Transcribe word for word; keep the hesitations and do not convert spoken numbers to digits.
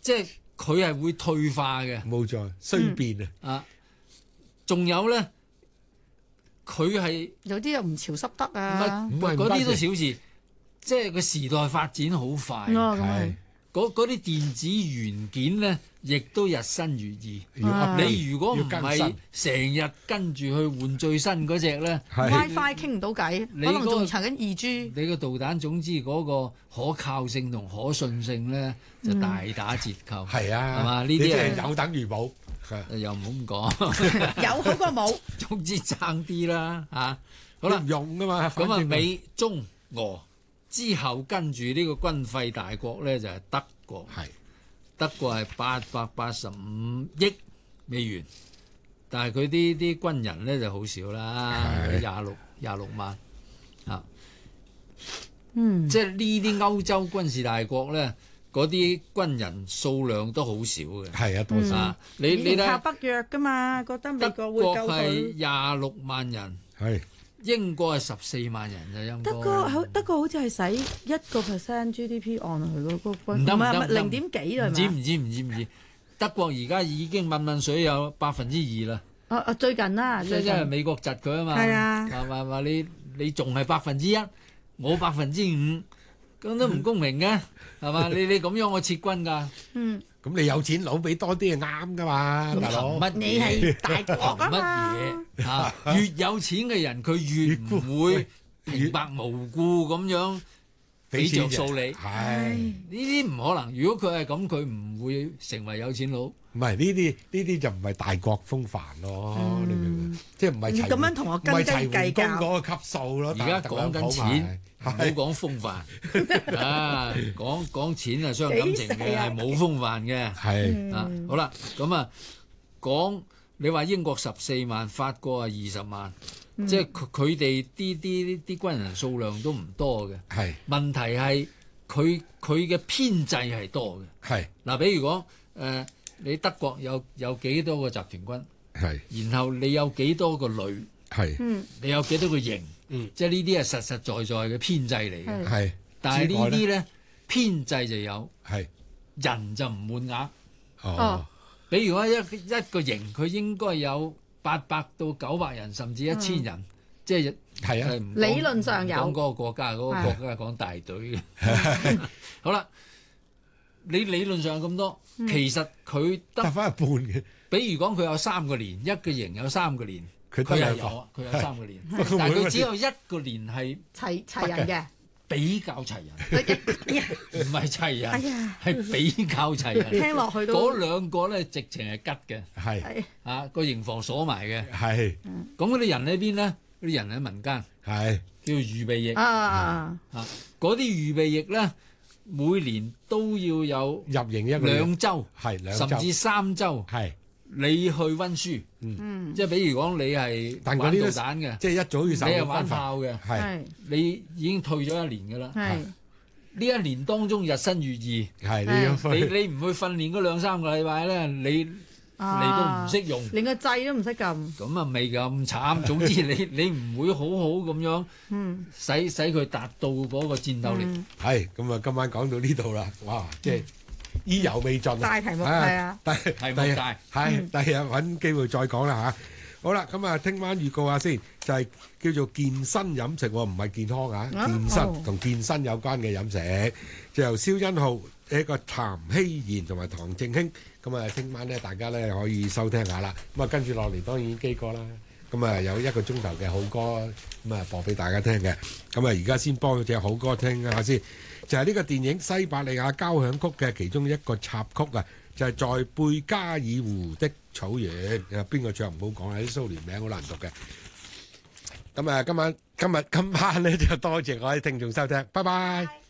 即係佢係會退化嘅。 冇錯，衰變啊！ 啊，仲有咧，佢係有啲又唔潮濕得唔啊， 係嗰啲都小事，即係個時代發展好快。 係嗰嗰啲電子元件咧，亦都日新月異。 啊你如果唔要更係成日跟住去換最新嗰只咧， 係 WiFi 傾唔到偈， 你可能仲嗰個查緊二 G。 你個導彈總之嗰個可靠性同可信性咧，就大打折扣。 係啊， 係嘛？呢你即啲係係有等於冇。 又唔好咁講， 有好過冇。 總之爭啲啦嚇。好啦你唔，用噶嘛， 咁啊， 反正美中俄之後跟住呢個軍費大國咧就係德國。 係德國係八百八十五億美元，但係佢啲啲軍人咧就好少啦， 係廿六廿六萬啊。 嗯， 即係呢啲歐洲軍事大國咧，嗰啲軍人數量都好少嘅。 係啊，多數啊，你你以前靠睇北約噶嘛，覺得美德國會國救係佢。 廿六萬人， 係英國係十四萬人就應該。 德國好，德國好似係使一個 percent G D P 按佢嗰個軍， 唔得唔得唔得零點幾係咪？ 唔知唔知唔知唔知，德國而家已經問問水有百分之二啦。 啊啊，最近啦， 即最近係美國窒佢啊嘛， 係啊話話話你你仲係百分之一，我百分之五，咁都唔公平嘅，係嘛？你你咁樣我撤軍㗎， 嗯， 咁你有錢佬俾多啲係啱噶嘛，大佬憑。乜你嘢？ 係大國憑啊嘛， 乜嘢啊？越有錢嘅人佢越唔會平白無故咁樣俾着數你。 係呢啲唔可能，如果佢係咁，佢唔會成為有錢佬。 唔係呢啲呢啲就唔係大國風範咯？你明唔明？即係唔係齊你咁樣同我斤斤唔係齊計較桓公嗰個級數咯。 而家講緊錢，唔好係講風範啊！講講錢係傷感情嘅， 幾時啊係冇風範嘅。 係啊，好啦，咁啊講你話英國十四萬，法國啊二十萬，即係佢佢哋啲啲啲軍人數量都唔多嘅。 係問題係佢佢嘅編制係多嘅。 係嗱，比如講誒、呃，你德國有有幾多個集團軍， 係然後你有幾多個旅， 係嗯， 你有幾多個營， 嗯即係呢啲係實實在在嘅編制嚟嘅。 係係， 但係之外呢呢啲咧編制就有， 係人就唔滿額。 哦比如話一一個營，佢應該有八百到九百人，甚至一千人，即係係啊係唔講理論上有唔講嗰個國家，嗰、個係國家係講大隊嘅。好啦，你理論上咁多，其實佢得， 得翻一半嘅， 比如講佢有三個年，一個營有三個年， 佢佢係得兩個有啊，佢有三個年， 不過但係每個佢只有一個年係齊齊人嘅。 比較齊人， 哎呀， 唔係齊人， 哎呀， 係比較齊人。 聽落去都嗰兩個咧，直情係吉嘅， 係係啊個營房鎖埋嘅。 係咁嗰啲人喺邊咧？嗰啲人喺民間， 係叫做預備役。 啊， 啊，嗰啲預備役咧，每年都要有入營一個月兩週， 係兩週甚至三週， 係， 你去温書。 嗯， 即係比如講，你係玩導但嗰啲都彈嘅， 即係一早要受你係玩軍訓炮嘅， 係係你已經退咗一年㗎啦。 係呢一年當中日新月異， 係你要你去你唔去訓練嗰兩三個禮拜咧，你你都唔識用。 連個掣都唔識撳。 咁啊未咁慘，總之你你唔會好好咁樣嗯， 使使佢達到嗰個戰鬥力。 嗯係咁啊！今晚講到呢度啦，哇！即係意猶未盡啊！ 大題目係啊， 但係題目大係第日揾機會再講啦嚇。好啦，咁啊，聽晚預告下先，就係叫做健身飲食喎，唔係健康啊， 啊健身哦同健身有關嘅飲食，就由蕭欣浩、一個譚希賢同埋唐正興，咁啊，聽晚咧大家咧可以收聽下啦。咁啊，跟住落嚟當然基哥啦，咁啊有一個鐘頭嘅好歌，咁啊播俾大家聽嘅。咁啊，而家先幫隻好歌聽下先，就係呢個電影《西伯利亞交響曲》嘅其中一個插曲啊。就係在貝加爾湖的草原，啊邊個唱唔好講啊！啲蘇聯名好難讀嘅。咁啊，今晚今日今晚咧就多謝我啲聽眾收聽，拜拜。